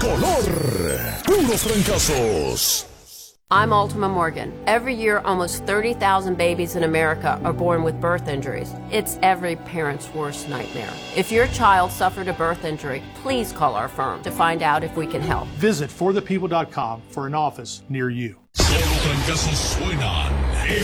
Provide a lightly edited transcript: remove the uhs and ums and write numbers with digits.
Tricolor. Puros fracasos. I'm Ultima Morgan. Every year, almost 30,000 babies in America are born with birth injuries. It's every parent's worst nightmare. If your child suffered a birth injury, please call our firm to find out if we can help. Visit forthepeople.com for an office near you. Solo fracasos suenan en